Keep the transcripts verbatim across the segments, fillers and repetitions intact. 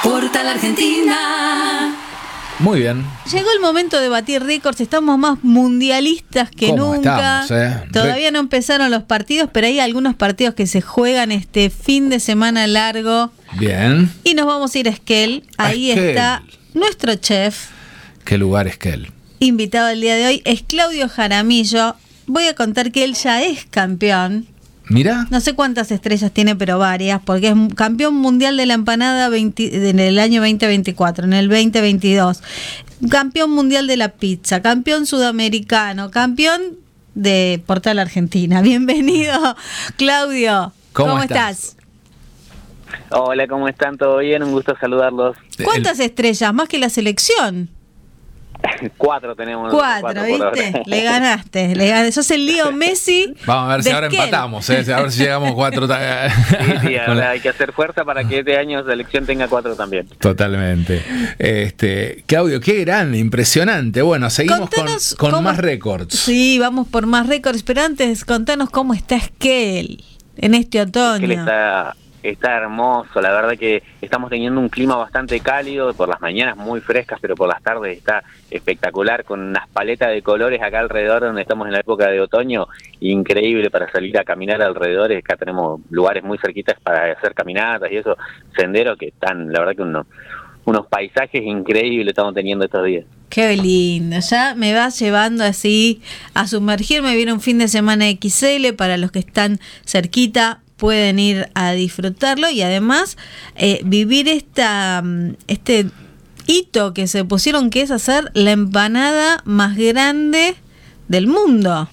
Portal Argentina. Muy bien. Llegó el momento de batir récords, estamos más mundialistas que ¿Cómo nunca. estamos, eh? Todavía no empezaron los partidos, pero hay algunos partidos que se juegan este fin de semana largo. Bien. Y nos vamos a ir a Esquel. Ahí Esquel. está nuestro chef. ¿Qué lugar es Esquel? Invitado el día de hoy es Claudio Jaramillo. Voy a contar que él ya es campeón. Mira. No sé cuántas estrellas tiene, pero varias, porque es campeón mundial de la empanada veinte, en el año veinte veinticuatro, en el veinte veintidós. Campeón mundial de la pizza, campeón sudamericano, campeón de Portal Argentina. Bienvenido, Claudio. ¿Cómo ¿Cómo estás? estás? Hola, ¿cómo están? ¿Todo bien? Un gusto saludarlos. ¿Cuántas El- estrellas? Más que la selección. Cuatro tenemos. Cuatro, por ¿viste? ahora. Le ganaste, le ganaste. Sos el Leo Messi. Vamos a ver si de ahora Esquel. empatamos, ¿eh? A ver si llegamos cuatro. ta- Sí, sí, Con ahora la- hay que hacer fuerza para que este año la selección tenga cuatro también. Totalmente. Este, Claudio, qué grande, impresionante. Bueno, seguimos con, Contanos con cómo- más récords. Sí, vamos por más récords, pero antes contanos cómo está Esquel en este Que otoño. él está, está hermoso, la verdad que estamos teniendo un clima bastante cálido, por las mañanas muy frescas, pero por las tardes está espectacular, con unas paletas de colores acá alrededor, donde estamos en la época de otoño, increíble para salir a caminar alrededor. Acá tenemos lugares muy cerquitas para hacer caminatas y eso, senderos que están, la verdad que unos, unos paisajes increíbles estamos teniendo estos días. Qué lindo, ya me vas llevando así a sumergirme. Viene un fin de semana equis ele para los que están cerquita, pueden ir a disfrutarlo y además eh, vivir esta mm, este hito que se pusieron, que es hacer la empanada más grande del mundo.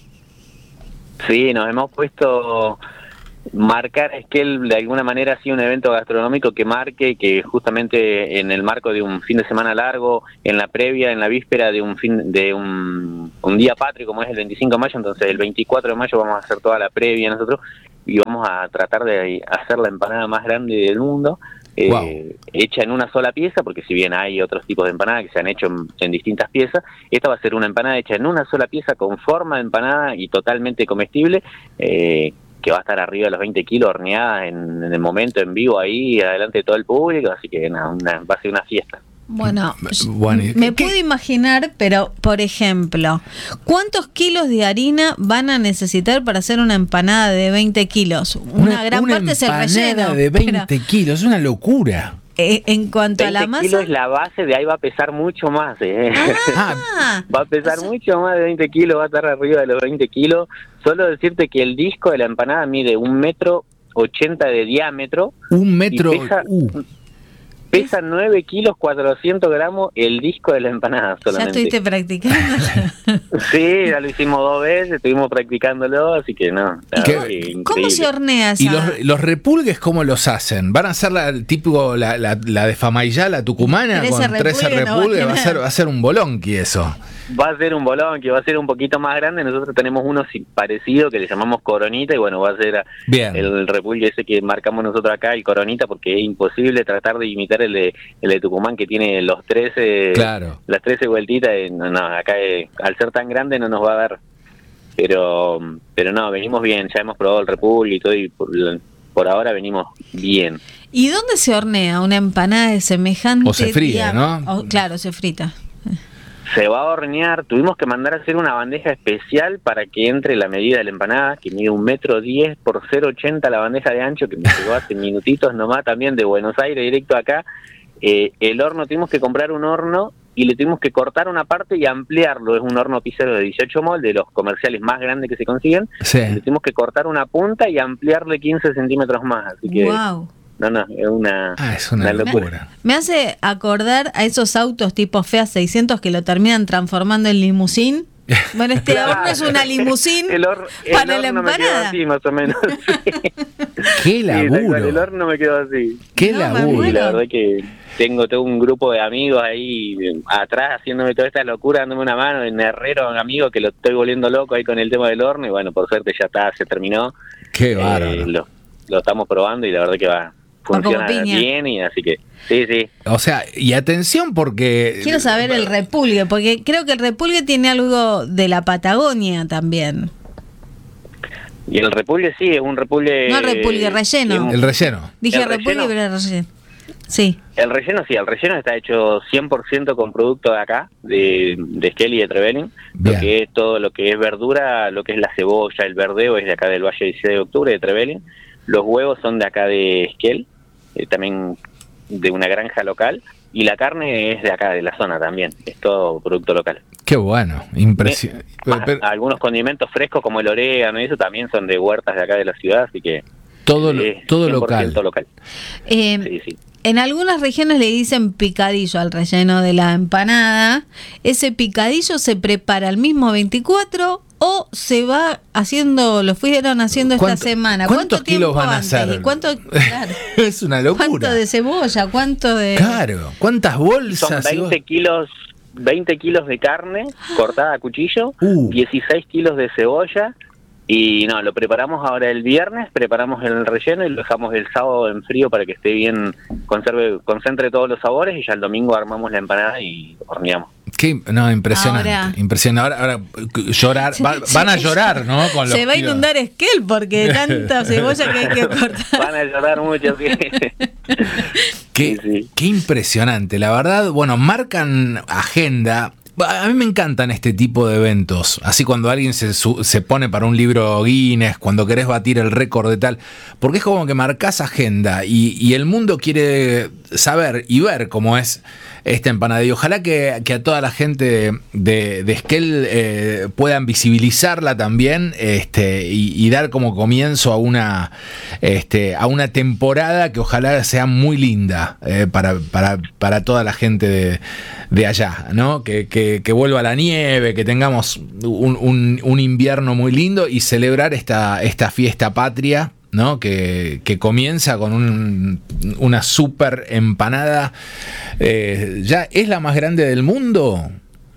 Sí, nos hemos puesto marcar, es que él de alguna manera ha sido un evento gastronómico que marque, que justamente en el marco de un fin de semana largo, en la previa, en la víspera de un fin de un, un día patrio como es el veinticinco de mayo, entonces el veinticuatro de mayo vamos a hacer toda la previa nosotros y vamos a tratar de hacer la empanada más grande del mundo. Eh, Wow. Hecha en una sola pieza, porque si bien hay otros tipos de empanadas que se han hecho en, en distintas piezas, esta va a ser una empanada hecha en una sola pieza con forma de empanada y totalmente comestible, eh, que va a estar arriba de los veinte kilos horneada en, en el momento en vivo ahí, adelante de todo el público, así que nada, una, va a ser una fiesta. Bueno, Bueno, ¿y me qué- puedo imaginar, pero por ejemplo, ¿cuántos kilos de harina van a necesitar para hacer una empanada de veinte kilos? Una, gran una parte es el empanada relleno. de veinte pero, kilos, es una locura. eh, en cuanto a veinte la masa, kilos es la base, de ahí va a pesar mucho más. ¿eh? ah, Va a pesar o sea, mucho más de veinte kilos, va a estar arriba de los veinte kilos. Solo decirte que el disco de la empanada mide un metro ochenta de diámetro. Un metro. Y pesa- uh, Pesa nueve kilos cuatrocientos gramos el disco de la empanada ya solamente. estuviste practicando. Sí, ya lo hicimos dos veces, estuvimos practicándolo, así que no. la ¿Qué- verdad que ¿Cómo increíble. se hornea esa? ¿Y los, los repulgues cómo los hacen? ¿Van a hacer la tipo la, la, la de Famaillá, la tucumana, trece con trece repulgues no va a repulgues? Va a tener. ser, va a ser un bolonqui eso. Va a ser un bolón que va a ser un poquito más grande. Nosotros tenemos uno si- parecido que le llamamos Coronita, y bueno, va a ser Bien. el repulgue ese que marcamos nosotros acá, el Coronita, porque es imposible tratar de imitar el de, el de Tucumán, que tiene los trece, Claro. las trece vueltitas. eh, No, no, acá eh, al ser tan grande no nos va a dar. Pero, pero no, venimos bien, ya hemos probado el repulgue y todo, y por, por ahora venimos bien. ¿Y dónde se hornea una empanada de semejante O se fríe, diámetro? ¿no? O- claro, se frita. Se va a hornear, tuvimos que mandar a hacer una bandeja especial para que entre la medida de la empanada, que mide un metro diez por cero ochenta la bandeja de ancho, que me llegó hace minutitos nomás también de Buenos Aires directo acá. Eh, el horno, tuvimos que comprar un horno y le tuvimos que cortar una parte y ampliarlo. Es un horno pizzero de dieciocho mol, de los comerciales más grandes que se consiguen. Sí. Le tuvimos que cortar una punta y ampliarle quince centímetros más, así que Wow. no, no, es una, Ah, es una locura. Me hace acordar a esos autos tipo Fiat seiscientos que lo terminan transformando en limusín. Bueno, este Claro. horno es una limusín El hor- el para la horno me quedó empanada. así, más o menos. Sí. Qué Sí, tal cual, el laburo. horno me quedó así. Qué No, me laburo. Y muero. la verdad que tengo todo un grupo de amigos ahí eh, atrás haciéndome toda esta locura, dándome una mano, en herrero, un amigo que lo estoy volviendo loco ahí con el tema del horno, y bueno, por suerte ya está, se terminó. Qué Eh, bárbaro. lo, lo estamos probando y la verdad que va, como funciona piña. bien, y así que sí, sí. O sea, y atención porque... Quiero saber el repulgue, porque creo que el repulgue tiene algo de la Patagonia también. Y el repulgue sí, es un repulgue... No repulgue, relleno. es un- El relleno. Dije ¿El repulgue, relleno? pero era relleno. Sí. El relleno sí, el relleno está hecho cien por ciento con producto de acá, de, de Esquel y de Trevelin. Bien. Lo que es todo lo que es verdura, lo que es la cebolla, el verdeo es de acá del Valle dieciséis de octubre, de Trevelin. Los huevos son de acá de Esquel, eh, también de una granja local. Y la carne es de acá, de la zona también, es todo producto local. Qué bueno, impresionante. Eh, algunos condimentos frescos como el orégano y eso también son de huertas de acá de la ciudad, así que todo, es todo cien por ciento local. local. Eh, Sí, sí. En algunas regiones le dicen picadillo al relleno de la empanada. ¿Ese picadillo se prepara el mismo veinticuatro o se va haciendo, lo fueron haciendo esta ¿Cuánto- semana? ¿Cuántos kilos van a antes? hacer? ¿Y cuánto, claro, Es una locura. ¿Cuánto de cebolla? ¿Cuánto de...? Claro, ¿cuántas Son bolsas? veinte kilos, veinte kilos de carne cortada a cuchillo, Uh. dieciséis kilos de cebolla. Y no, lo preparamos ahora el viernes, preparamos el relleno y lo dejamos el sábado en frío para que esté bien, conserve, concentre todos los sabores, y ya el domingo armamos la empanada y horneamos. Qué, no, impresionante. Ahora- impresionante. Ahora, ahora llorar, va- van a llorar, ¿no? Con los Se va a kilos. inundar Esquel porque tanta cebolla que hay que cortar. Van a llorar mucho, sí. Qué, Sí, sí. qué impresionante, la verdad. Bueno, marcan agenda. A mí me encantan este tipo de eventos, así cuando alguien se, su- se pone para un libro Guinness, cuando querés batir el récord de tal, porque es como que marcás agenda y, y el mundo quiere saber y ver cómo es esta empanada. Y ojalá que, que a toda la gente de, de Esquel eh, puedan visibilizarla también, este, y, y dar como comienzo a una, este, a una temporada que ojalá sea muy linda eh, para, para, para toda la gente de, de allá, ¿no? Que, que, que vuelva la nieve, que tengamos un, un, un invierno muy lindo y celebrar esta, esta fiesta patria, ¿no? Que, que comienza con un, una super empanada. Eh, ¿ya es la más grande del mundo?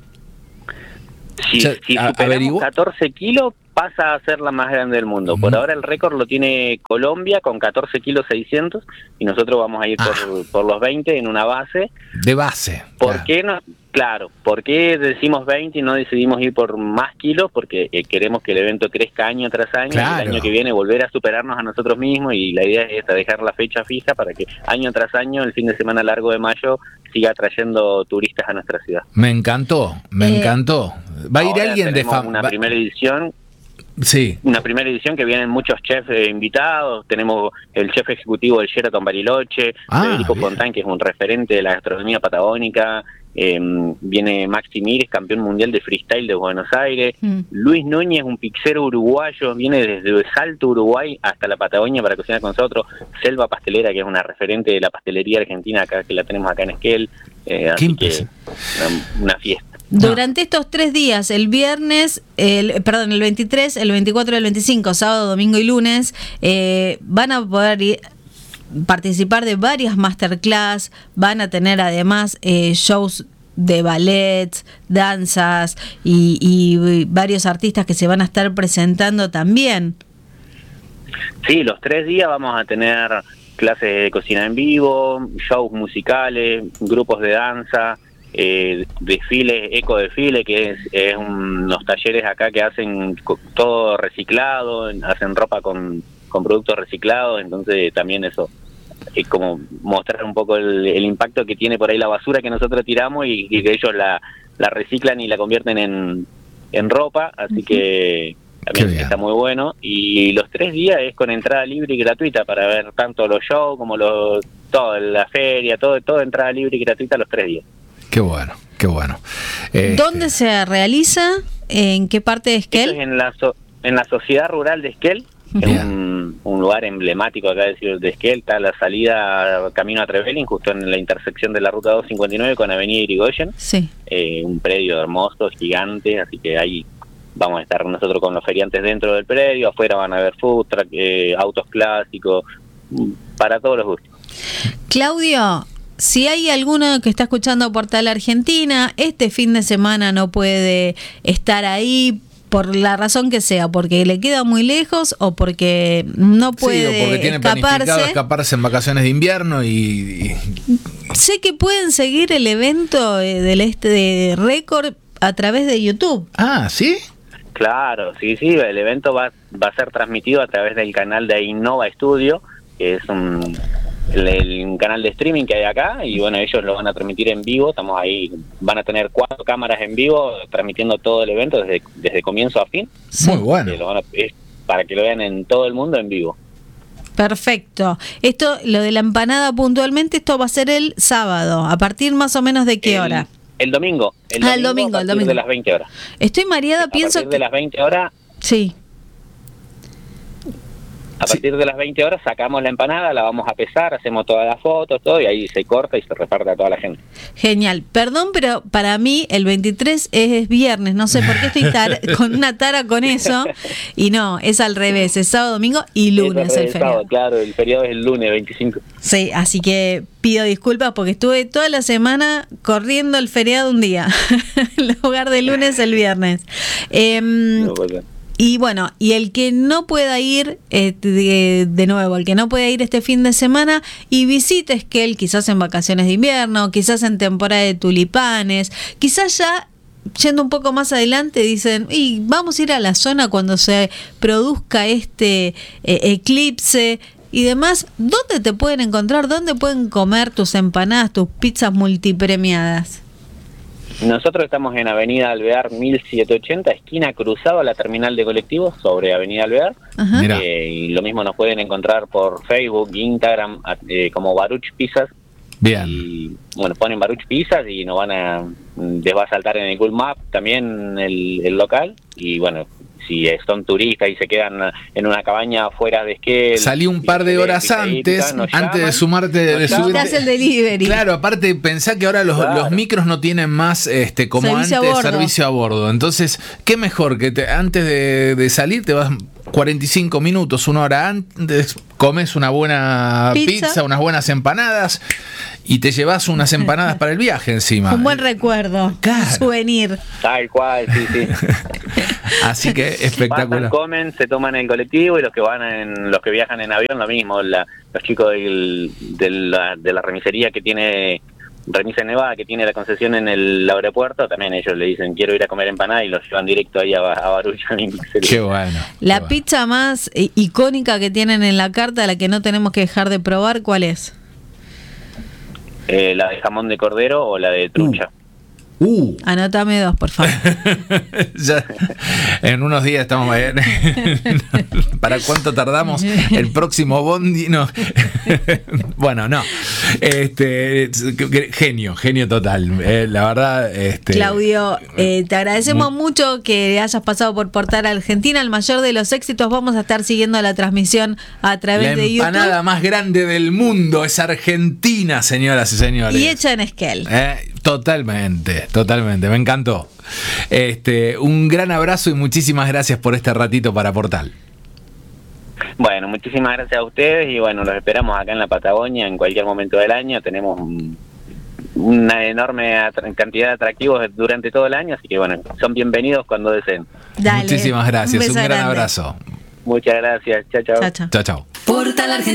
Si, Ya, si a- superamos averiguó. catorce kilos, pasa a ser la más grande del mundo. Por Ujú. ahora el récord lo tiene Colombia con catorce kilos seiscientos, y nosotros vamos a ir Ah. por, por los veinte en una base. De base. ¿Por Claro. qué no? Claro, ¿por qué decimos veinte y no decidimos ir por más kilos? Porque eh, queremos que el evento crezca año tras año, Claro. y el año que viene volver a superarnos a nosotros mismos, y la idea es esta, dejar la fecha fija para que año tras año, el fin de semana largo de mayo, siga trayendo turistas a nuestra ciudad. Me encantó, me Eh, encantó. ¿Va a ir Ahora alguien de tenemos fama? una primera edición Sí. Una primera edición que vienen muchos chefs eh, invitados. Tenemos el chef ejecutivo del Sheraton Bariloche, Ah, Federico bien. Fontán, que es un referente de la gastronomía patagónica. Eh, viene Maxi Mires, campeón mundial de freestyle de Buenos Aires. Mm. Luis Núñez, un pizzero uruguayo, viene desde Salto, Uruguay, hasta la Patagonia para cocinar con nosotros. Selva Pastelera, que es una referente de la pastelería argentina, acá que la tenemos acá en Esquel. Eh, así que impresionante. una, una fiesta. Durante estos tres días, el viernes, el, perdón, el veintitrés, el veinticuatro y el veinticinco, sábado, domingo y lunes, eh, van a poder ir- participar de varias masterclass, van a tener además eh, shows de ballet, danzas y, y varios artistas que se van a estar presentando también. Sí, los tres días vamos a tener clases de cocina en vivo, shows musicales, grupos de danza, eh, desfiles, eco desfile, que es, es un- unos talleres acá que hacen co- todo reciclado, hacen ropa con, con productos reciclados, entonces también eso es como mostrar un poco el, el impacto que tiene por ahí la basura que nosotros tiramos, y, y que ellos la, la reciclan y la convierten en, en ropa, así que Qué también bien. está muy bueno. Y los tres días es con entrada libre y gratuita para ver tanto los shows como los, todo, la feria, todo, todo entrada libre y gratuita los tres días. Qué bueno, qué bueno. Este, ¿Dónde se realiza? ¿En qué parte de Esto es Esquel? en la, so- en la Sociedad Rural de Esquel, que es Bien. un, un lugar emblemático acá de Ciudad de Esquel. Está la salida camino a Trevelin, justo en la intersección de la ruta doscientos cincuenta y nueve con Avenida Irigoyen. Sí. Eh, un predio hermoso, gigante, así que ahí vamos a estar nosotros con los feriantes dentro del predio. Afuera van a haber food truck, eh, autos clásicos, mm, para todos los gustos. Claudio, si hay alguno que está escuchando Portal Argentina, este fin de semana no puede estar ahí por la razón que sea, porque le queda muy lejos o porque no puede sí, o porque tiene planificado escaparse. escaparse en vacaciones de invierno y, y- Sé que pueden seguir el evento eh, del este de Récord a través de YouTube. Ah, ¿sí? Claro, sí, sí, el evento va, va a ser transmitido a través del canal de Innova Studio, que es un, el, el canal de streaming que hay acá, y bueno, ellos lo van a transmitir en vivo. Estamos ahí, van a tener cuatro cámaras en vivo transmitiendo todo el evento desde, desde comienzo a fin. Muy bueno. Que lo van a- es para que lo vean en todo el mundo en vivo. Perfecto. Esto, lo de la empanada puntualmente, esto va a ser el sábado. ¿A partir más o menos de qué El- hora? El domingo. El Ah, el domingo, domingo, a el partir domingo. de las veinte horas. Estoy mareada, A pienso partir que... de las veinte horas, Sí. a Sí. partir de las veinte horas sacamos la empanada, la vamos a pesar, hacemos todas las fotos, todo, y ahí se corta y se reparte a toda la gente. Genial. Perdón, pero para mí el veintitrés es viernes. No sé por qué estoy tar- con una tara con eso. Y no, es al revés. Es sábado, domingo y lunes Eso es el el sábado, feriado. claro, el feriado es el lunes veinticinco. Sí, así que pido disculpas porque estuve toda la semana corriendo el feriado un día. En lugar de lunes, el viernes. Em, No, pues, Y bueno, y el que no pueda ir, eh, de, de nuevo, el que no pueda ir este fin de semana y visite Esquel, quizás en vacaciones de invierno, quizás en temporada de tulipanes, quizás ya yendo un poco más adelante dicen, y vamos a ir a la zona cuando se produzca este eh, eclipse y demás. ¿Dónde te pueden encontrar? ¿Dónde pueden comer tus empanadas, tus pizzas multipremiadas? Nosotros estamos en Avenida Alvear mil setecientos ochenta, esquina cruzado a la terminal de colectivos sobre Avenida Alvear. Ajá. Mira. Eh, y lo mismo nos pueden encontrar por Facebook, Instagram, a- eh, como Baruch Pizzas. Bien. Y bueno, ponen Baruch Pizzas y nos van a, les va a saltar en el Google Map también el, el local. Y bueno, si son turistas y se quedan en una cabaña afuera de Esquel, Salí un y par de quieren horas pizza y antes, pizza, nos antes de llaman, sumarte, de nos llaman. subirte. Te hace el delivery. Claro, aparte pensá que ahora los, Claro. los micros no tienen más, este, como Servicio a antes, bordo. servicio a bordo. Entonces, qué mejor que te, antes de, de salir te vas cuarenta y cinco minutos, una hora antes, comes una buena Pizza. pizza, unas buenas empanadas y te llevas unas empanadas para el viaje encima. Un buen recuerdo, Claro. un souvenir. Tal cual, sí, sí. Así que Pasan, espectacular. comen, se toman el colectivo, y los que van en, los que viajan en avión, lo mismo. La, los chicos del, de, la, de la remisería que tiene Remisa Nevada, que tiene la concesión en el aeropuerto, también ellos le dicen quiero ir a comer empanada y los llevan directo ahí a, a Baruch. Qué bueno. La qué bueno. pizza más eh, icónica que tienen en la carta, la que no tenemos que dejar de probar, ¿cuál es? Eh, la de jamón de cordero o la de trucha. Uh. Anótame dos, por favor. Ya, en unos días estamos. eh, ¿Para cuánto tardamos? El próximo bondi. No. Bueno, no. Este, genio, genio total. Eh, la verdad. Este, Claudio, eh, te agradecemos mucho que hayas pasado por Portal Argentina, el mayor de los éxitos. Vamos a estar siguiendo la transmisión a través La de empanada YouTube. más grande del mundo es Argentina, señoras y señores. Y hecha en Esquel. Eh, totalmente, totalmente, me encantó. Este, un gran abrazo y muchísimas gracias por este ratito para Portal. Bueno, muchísimas gracias a ustedes y bueno, los esperamos acá en la Patagonia en cualquier momento del año. Tenemos un- una enorme atra- cantidad de atractivos durante todo el año, así que bueno, son bienvenidos cuando deseen. Dale, Muchísimas gracias, un, beso gran grande. abrazo. Muchas gracias, chao, chao. Chao, chao. Chao, chao. Portal Argentina.